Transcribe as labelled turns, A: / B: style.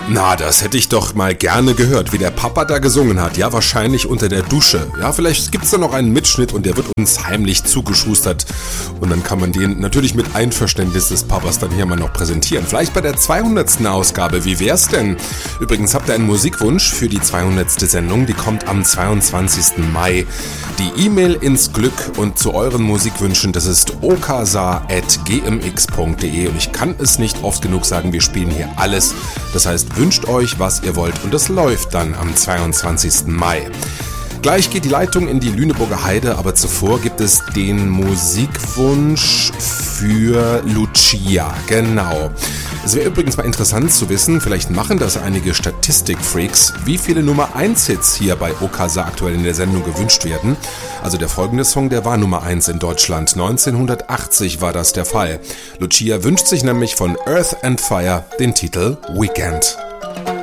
A: Na, das hätte ich doch mal gerne gehört, wie der Papa da gesungen hat. Ja, wahrscheinlich unter der Dusche. Ja, vielleicht gibt's da noch einen Mitschnitt und der wird uns heimlich zugeschustert. Und dann kann man den natürlich mit Einverständnis des Papas dann hier mal noch präsentieren. Vielleicht bei der 200. Ausgabe. Wie wär's denn? Übrigens habt ihr einen Musikwunsch für die 200. Sendung. Die kommt am 22. Mai. Die E-Mail ins Glück und zu euren Musikwünschen, das ist okasa@gmx.de. Und ich kann es nicht oft genug sagen, wir spielen hier alles. Das heißt, wünscht euch, was ihr wollt und es läuft dann am 22. Mai. Gleich geht die Leitung in die Lüneburger Heide, aber zuvor gibt es den Musikwunsch für Lucia. Genau. Es wäre übrigens mal interessant zu wissen, vielleicht machen das einige Statistikfreaks, wie viele Nummer 1 Hits hier bei Okasa aktuell in der Sendung gewünscht werden. Also der folgende Song, der war Nummer 1 in Deutschland. 1980 war das der Fall. Lucia wünscht sich nämlich von Earth and Fire den Titel Weekend.